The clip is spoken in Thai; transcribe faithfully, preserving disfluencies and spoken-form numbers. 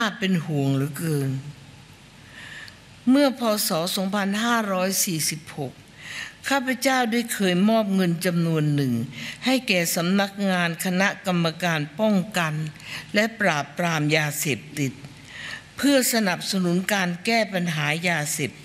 น่าเป็นห่วงเหลือเกินเมื่อพ.ศ. สองพันห้าร้อยสี่สิบหกข้าพเจ้าได้เคยมอบเงินจำนวนหนึ่งให้แก่สำนักงานคณะกรรมการป้องกันและปราบปรามยาเสพติดเพื่อสนับสนุนการแก้ปัญหายาเสพ